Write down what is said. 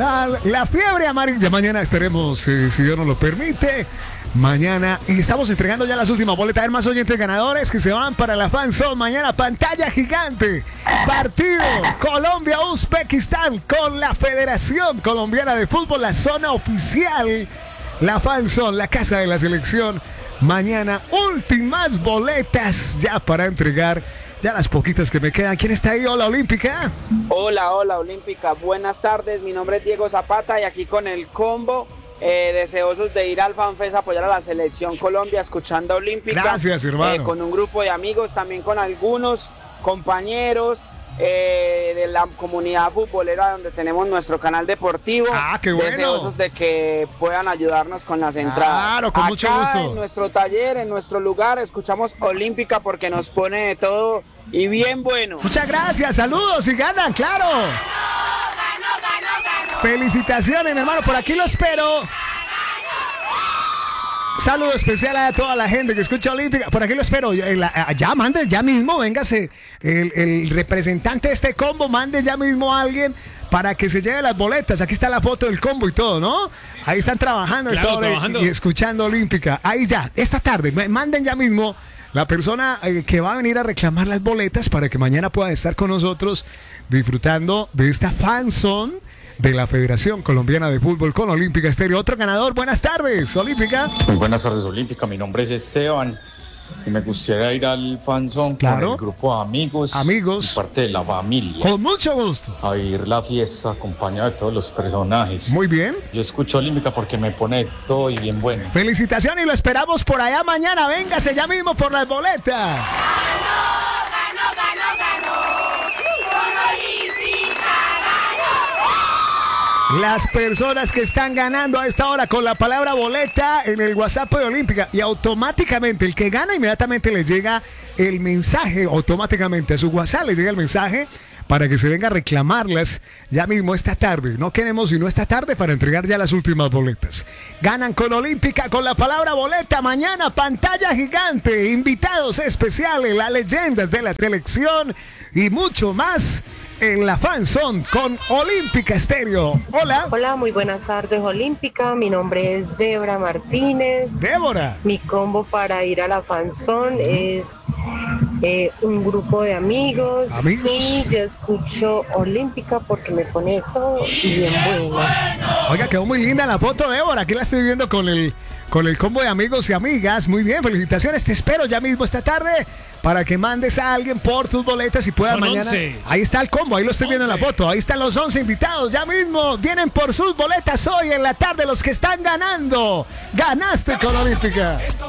La fiebre amarilla. Mañana estaremos, si Dios nos lo permite. Mañana, y estamos entregando ya las últimas boletas. Hay más oyentes ganadores que se van para la Fan Zone. Mañana, pantalla gigante. Partido Colombia-Uzbekistán con la Federación Colombiana de Fútbol, la zona oficial. La Fan Zone, la casa de la selección. Mañana, últimas boletas ya para entregar. Ya las poquitas que me quedan. ¿Quién está ahí? Hola, Olímpica. Hola, Olímpica. Buenas tardes. Mi nombre es Diego Zapata y aquí con el combo. Deseosos de ir al FanFest a apoyar a la selección Colombia, escuchando Olímpica. Gracias, hermano. Con un grupo de amigos, también con algunos compañeros de la comunidad futbolera donde tenemos nuestro canal deportivo. Qué bueno. Deseosos de que puedan ayudarnos con las entradas. Claro, con mucho gusto. En nuestro taller, en nuestro lugar, escuchamos Olímpica porque nos pone de todo y bien bueno. Muchas gracias, saludos y ganan, claro. Felicitaciones, mi hermano, por aquí lo espero. Saludo especial a toda la gente que escucha Olímpica. Por aquí lo espero. Ya mande, ya mismo, véngase. El representante de este combo, mande ya mismo a alguien para que se lleve las boletas. Aquí está la foto del combo y todo, ¿no? Ahí están trabajando, claro, trabajando. Y escuchando Olímpica. Ahí ya, esta tarde, manden ya mismo la persona que va a venir a reclamar las boletas para que mañana puedan estar con nosotros disfrutando de esta Fan Zone de la Federación Colombiana de Fútbol con Olímpica Estéreo. Otro ganador, buenas tardes, Olímpica. Muy buenas tardes, Olímpica. Mi nombre es Esteban y me gustaría ir al Fan Zone claro, con el grupo de amigos, y parte de la familia. Con mucho gusto. A vivir la fiesta acompañado de todos los personajes. Muy bien. Yo escucho Olímpica porque me pone todo y bien bueno. Felicitaciones y lo esperamos por allá mañana. Véngase ya mismo por las boletas. Las personas que están ganando a esta hora con la palabra boleta en el WhatsApp de Olímpica, y automáticamente el que gana inmediatamente le llega el mensaje, automáticamente a su WhatsApp le llega el mensaje para que se venga a reclamarlas ya mismo esta tarde. No queremos sino esta tarde para entregar ya las últimas boletas. Ganan con Olímpica con la palabra boleta. Mañana pantalla gigante, invitados especiales, las leyendas de la selección y mucho más en la Fan Zone con Olímpica Estéreo. Hola. Hola, muy buenas tardes, Olímpica. Mi nombre es Débora Martínez. Débora. Mi combo para ir a la Fan Zone es un grupo de amigos. Y yo escucho Olímpica porque me pone todo y bien bueno. Oiga, quedó muy linda la foto, Débora. Aquí la estoy viendo con el combo de amigos y amigas. Muy bien, felicitaciones. Te espero ya mismo esta tarde para que mandes a alguien por tus boletas y pueda mañana. 11. Ahí está el combo, ahí lo estoy viendo en la foto. Ahí están los 11 invitados. Ya mismo vienen por sus boletas hoy en la tarde los que están ganando. Ganaste con Olímpica.